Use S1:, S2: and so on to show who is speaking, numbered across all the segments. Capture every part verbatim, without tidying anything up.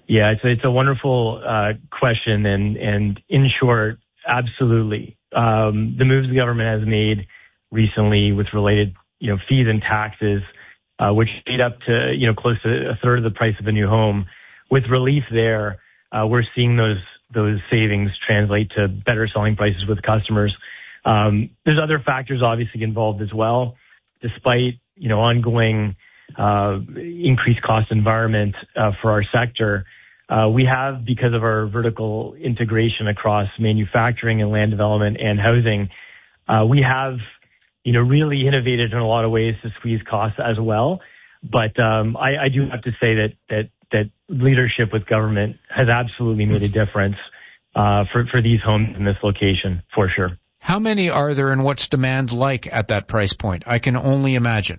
S1: Yeah, it's, it's a wonderful uh, question, and, and in short, absolutely. Um, the moves the government has made recently with related, you know, fees and taxes, uh, which add up to, you know, close to a third of the price of a new home. With relief there, uh, we're seeing those those savings translate to better selling prices with customers. Um, there's other factors obviously involved as well, despite, you know, ongoing uh, increased cost environment uh, for our sector. Uh, we have, because of our vertical integration across manufacturing and land development and housing, uh, we have, you know, really innovated in a lot of ways to squeeze costs as well. But um, I, I do have to say that that that leadership with government has absolutely made a difference uh, for for these homes in this location, for sure.
S2: How many are there, and what's demand like at that price point? I can only imagine.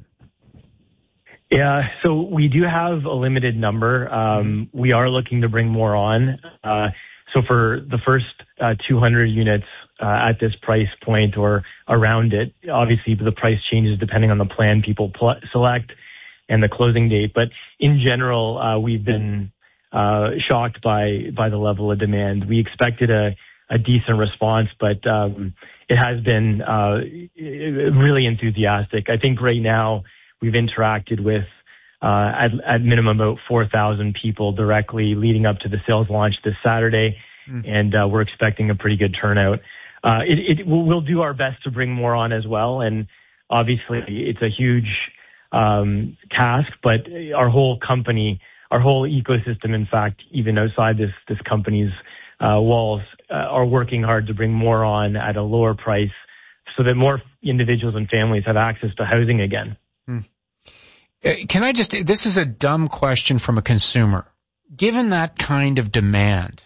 S1: Yeah, so we do have a limited number. Um, we are looking to bring more on. Uh, so for the first uh, two hundred units uh, at this price point or around it, obviously the price changes depending on the plan people pl- select and the closing date. But in general, uh, we've been uh, shocked by by the level of demand. We expected a, a decent response, but um, it has been uh, really enthusiastic. I think right now, we've interacted with, uh, at, at minimum, about four thousand people directly leading up to the sales launch this Saturday, mm. and uh, we're expecting a pretty good turnout. Uh, it, it, we'll do our best to bring more on as well, and obviously it's a huge um, task, but our whole company, our whole ecosystem, in fact, even outside this, this company's uh, walls, uh, are working hard to bring more on at a lower price so that more individuals and families have access to housing again.
S2: Hmm. Can I just, this is a dumb question from a consumer. Given that kind of demand,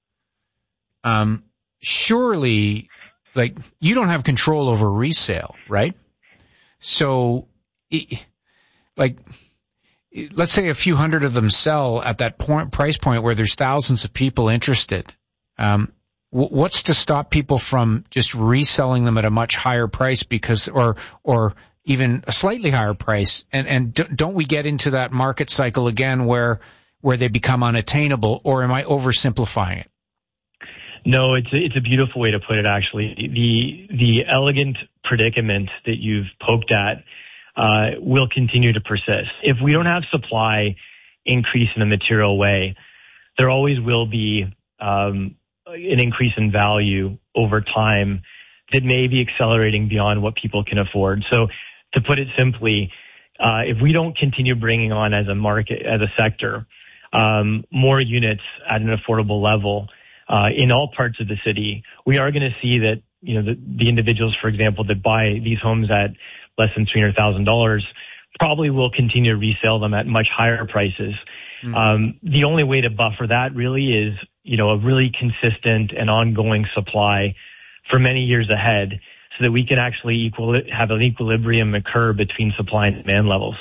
S2: um, surely, like, you don't have control over resale, right? So, like, let's say a few hundred of them sell at that point, price point where there's thousands of people interested. Um, what's to stop people from just reselling them at a much higher price because, or, or, even a slightly higher price, and, and don't we get into that market cycle again where where they become unattainable, or am I oversimplifying it?
S1: No, it's a, it's a beautiful way to put it, actually. The the elegant predicament that you've poked at uh, will continue to persist. If we don't have supply increase in a material way, there always will be um, an increase in value over time that may be accelerating beyond what people can afford. So, to put it simply, uh, if we don't continue bringing on as a market, as a sector, um, more units at an affordable level uh, in all parts of the city, we are going to see that, you know, the, the individuals, for example, that buy these homes at less than three hundred thousand dollars probably will continue to resell them at much higher prices. Mm-hmm. Um, the only way to buffer that really is, you know, a really consistent and ongoing supply for many years ahead, so that we can actually equal have an equilibrium occur between supply and demand levels.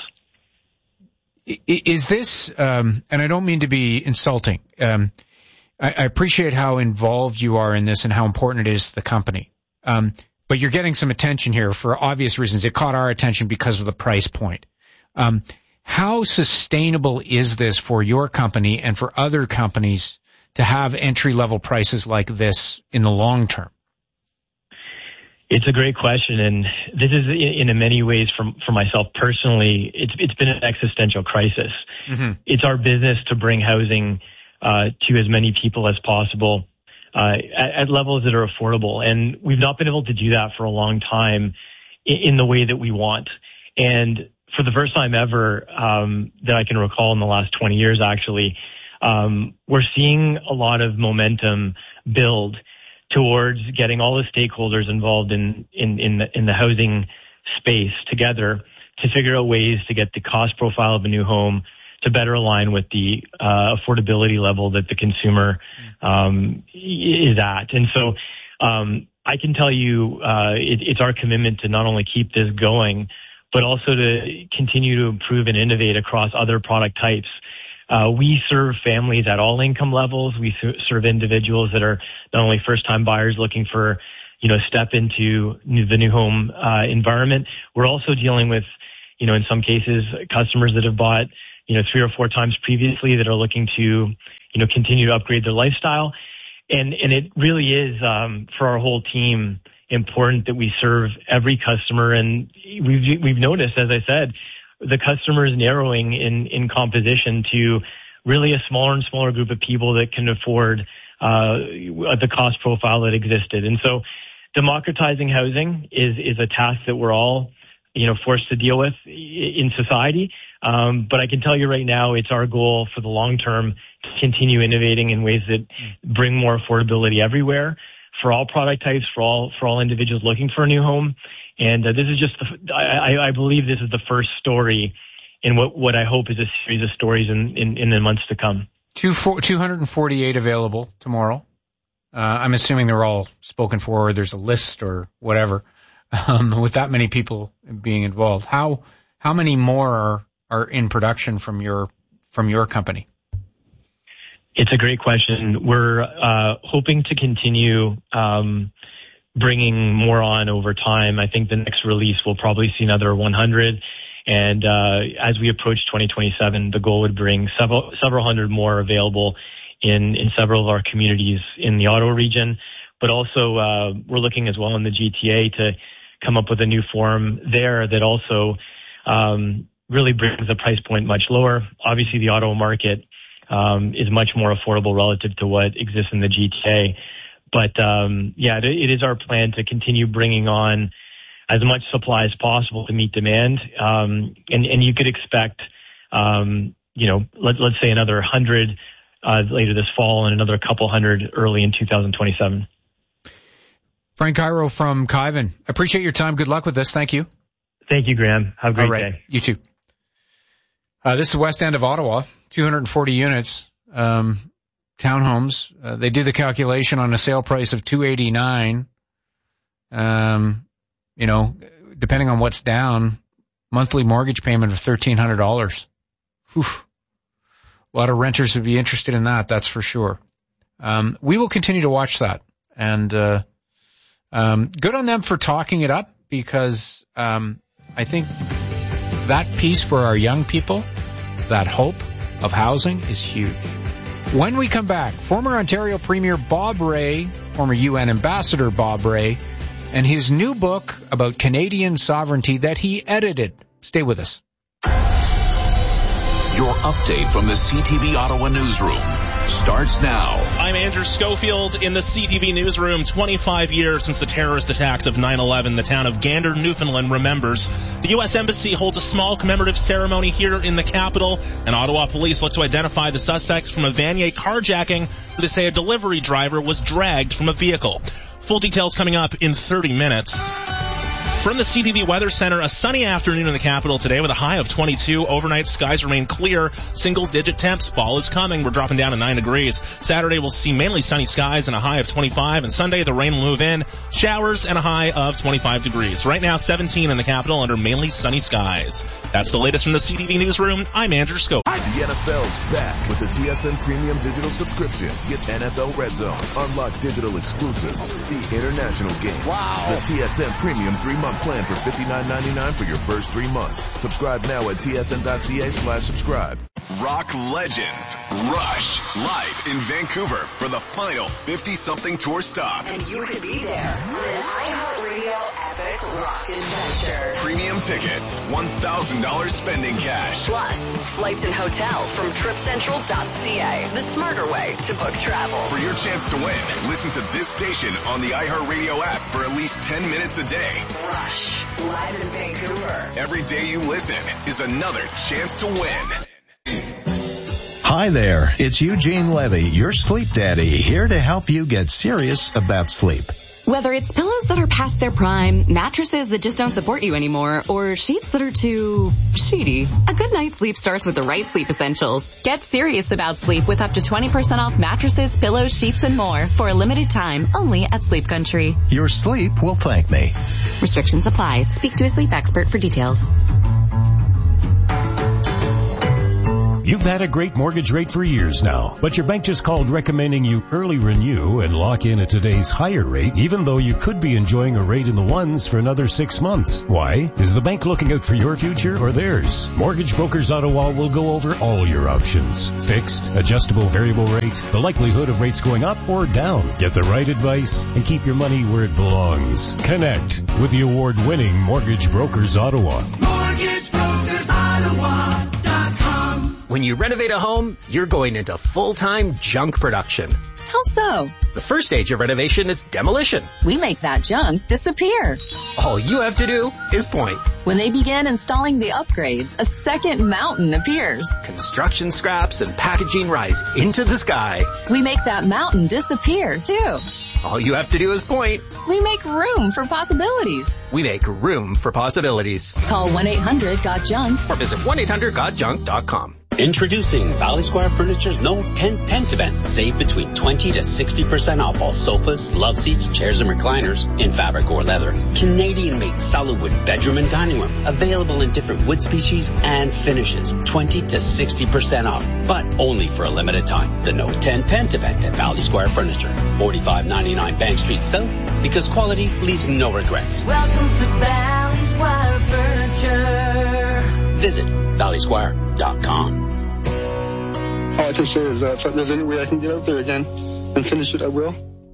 S2: Is this, um, and I don't mean to be insulting, um, I, I appreciate how involved you are in this and how important it is to the company. Um, but you're getting some attention here for obvious reasons. It caught our attention because of the price point. Um, how sustainable is this for your company and for other companies to have entry-level prices like this in the long term?
S1: It's a great question, and this is in, in many ways, from for myself personally, it's it's been an existential crisis. Mm-hmm. It's our business to bring housing uh, to as many people as possible uh, at, at levels that are affordable, and we've not been able to do that for a long time in, in the way that we want. And for the first time ever um, that I can recall in the last twenty years, actually, um, we're seeing a lot of momentum build towards getting all the stakeholders involved in, in, in, the, in the housing space together to figure out ways to get the cost profile of a new home to better align with the uh, affordability level that the consumer um, is at. And so um, I can tell you uh, it, it's our commitment to not only keep this going, but also to continue to improve and innovate across other product types. Uh, we serve families at all income levels. We serve individuals that are not only first-time buyers looking for, you know, step into new, the new home uh, environment. We're also dealing with, you know, in some cases, customers that have bought you know, three or four times previously that are looking to, you know, continue to upgrade their lifestyle. And, and it really is, um, for our whole team important that we serve every customer. And we've, we've noticed, as I said, the customer is narrowing in, in composition to really a smaller and smaller group of people that can afford, uh, the cost profile that existed. And so democratizing housing is, is a task that we're all, you know, forced to deal with in society. Um, but I can tell you right now, it's our goal for the long term to continue innovating in ways that bring more affordability everywhere for all product types, for all, for all individuals looking for a new home. And uh, this is just, the, I, I believe this is the first story in what, what I hope is a series of stories in, in, in the months to come.
S2: Two, four, two hundred forty-eight available tomorrow. Uh, I'm assuming they're all spoken for, or there's a list or whatever, um, with that many people being involved. How, how many more are, are in production from your, from your company?
S1: It's a great question. We're, uh, hoping to continue, um, bringing more on over time. I think the next release will probably see another one hundred. And, uh, as we approach twenty twenty-seven, the goal would bring several, several hundred more available in, in several of our communities in the Ottawa region. But also, uh, we're looking as well in the G T A to come up with a new form there that also, um, really brings the price point much lower. Obviously, the Ottawa market, um, is much more affordable relative to what exists in the G T A. But, um, yeah, it, it is our plan to continue bringing on as much supply as possible to meet demand. Um, and, and you could expect, um, you know, let, let's say another hundred, uh, later this fall and another couple hundred early in two thousand twenty-seven.
S2: Frank Cairo from Kaiven. Appreciate your time. Good luck with this. Thank you.
S1: Thank you, Graham. Have a great
S2: All right.
S1: day.
S2: You too. Uh, this is West End of Ottawa, two hundred forty units, um, townhomes. Uh, they do the calculation on a sale price of two eighty-nine. Um, you know, depending on what's down, monthly mortgage payment of thirteen hundred dollars. Whew. A lot of renters would be interested in that, that's for sure. Um, we will continue to watch that. And, uh, um, good on them for talking it up, because, um, I think that piece for our young people, that hope of housing, is huge. When we come back, former Ontario Premier Bob Rae, former U N Ambassador Bob Rae, and his new book about Canadian sovereignty that he edited. Stay with us.
S3: Your update from the C T V Ottawa newsroom starts now.
S4: I'm Andrew Schofield in the C T V newsroom. twenty-five years since the terrorist attacks of nine eleven, the town of Gander, Newfoundland remembers. The U S Embassy holds a small commemorative ceremony here in the capital, and Ottawa police look to identify the suspects from a Vanier carjacking, where they say a delivery driver was dragged from a vehicle. Full details coming up in thirty minutes. From the C T V Weather Center, a sunny afternoon in the capital today with a high of twenty-two. Overnight skies remain clear. Single-digit temps. Fall is coming. We're dropping down to nine degrees. Saturday we'll see mainly sunny skies and a high of twenty-five. And Sunday the rain will move in. Showers and a high of twenty-five degrees. Right now seventeen in the capital under mainly sunny skies. That's the latest from the C T V Newsroom. I'm Andrew Scope.
S5: The N F L's back with the T S N Premium Digital Subscription. Get N F L Red Zone. Unlock digital exclusives. See international games. Wow. The T S N Premium three-month plan for fifty-nine ninety-nine for your first three months. Subscribe now at T S N dot C A slash subscribe.
S6: Rock legends Rush live in Vancouver for the final fifty-something tour stop.
S7: And you could be there on an iHeartRadio epic rock adventure.
S6: Premium tickets, one thousand dollars spending cash.
S7: Plus, flights and hotel from trip central dot C A, the smarter way to book travel.
S6: For your chance to win, listen to this station on the iHeartRadio app for at least ten minutes a day.
S7: Rush, live in Vancouver.
S6: Every day you listen is another chance to win.
S8: Hi there, it's Eugene Levy, your sleep daddy, here to help you get serious about sleep.
S9: Whether it's pillows that are past their prime, mattresses that just don't support you anymore, or sheets that are too sheety, a good night's sleep starts with the right sleep essentials. Get serious about sleep with up to twenty percent off mattresses, pillows, sheets, and more for a limited time only at Sleep Country.
S8: Your sleep will thank me.
S9: Restrictions apply. Speak to a sleep expert for details.
S10: You've had a great mortgage rate for years now, but your bank just called recommending you early renew and lock in at today's higher rate, even though you could be enjoying a rate in the ones for another six months. Why? Is the bank looking out for your future or theirs? Mortgage Brokers Ottawa will go over all your options. Fixed, adjustable variable rate, the likelihood of rates going up or down. Get the right advice and keep your money where it belongs. Connect with the award-winning Mortgage Brokers Ottawa.
S11: Mortgage Brokers Ottawa dot com. When you renovate a home, you're going into full-time junk production.
S12: How so?
S11: The first stage of renovation is demolition.
S12: We make that junk disappear.
S11: All you have to do is point.
S12: When they begin installing the upgrades, a second mountain appears.
S11: Construction scraps and packaging rise into the sky.
S12: We make that mountain disappear, too.
S11: All you have to do is point.
S12: We make room for possibilities.
S11: We make room for possibilities.
S12: Call one eight hundred got junk
S11: or visit one eight hundred got junk dot com.
S13: Introducing Valley Square Furniture's No ten tenths event. Save between twenty to sixty percent off all sofas, love seats, chairs, and recliners in fabric or leather. Canadian-made solid wood bedroom and dining room. Available in different wood species and finishes. twenty to sixty percent off, but only for a limited time. The No ten tenths event at Valley Square Furniture. forty-five ninety-nine Bank Street South, because quality leaves no regrets.
S14: Welcome to Valley Square Furniture.
S13: Visit valley square dot com.
S15: All I can say is that if there's any way I can get out there again and finish it, I will.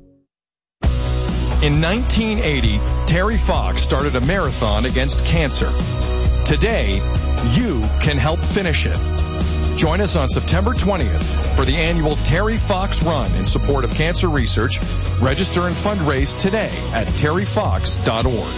S16: In nineteen eighty, Terry Fox started a marathon against cancer. Today, you can help finish it. Join us on September twentieth for the annual Terry Fox Run in support of cancer research. Register and fundraise today at terry fox dot org.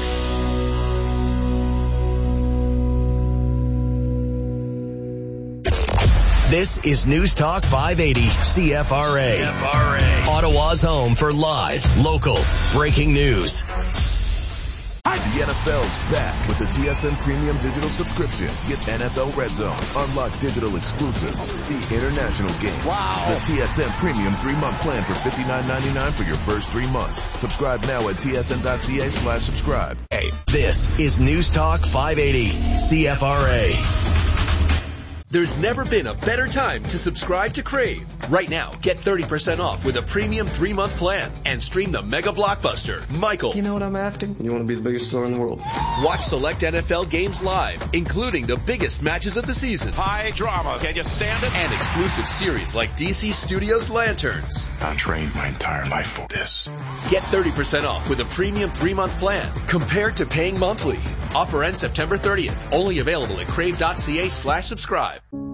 S17: This is News Talk five eighty C F R A. C F R A. Ottawa's home for live, local, breaking news.
S5: The N F L's back with the T S N Premium Digital Subscription. Get N F L Red Zone, unlock digital exclusives, see international games.
S18: Wow.
S5: The T S N Premium three-month plan for fifty-nine ninety-nine for your first three months. Subscribe now at T S N dot C A slash subscribe.
S17: Hey, this is News Talk five eighty C F R A.
S19: There's never been a better time to subscribe to Crave. Right now, get thirty percent off with a premium three-month plan and stream the mega blockbuster, Michael.
S15: You know what I'm after? You want to be the biggest star in the world.
S19: Watch select N F L games live, including the biggest matches of the season.
S18: High drama. Can you stand it?
S19: And exclusive series like D C Studios Lanterns.
S20: I trained my entire life for this.
S19: Get thirty percent off with a premium three-month plan compared to paying monthly. Offer ends September thirtieth. Only available at crave dot C A slash subscribe.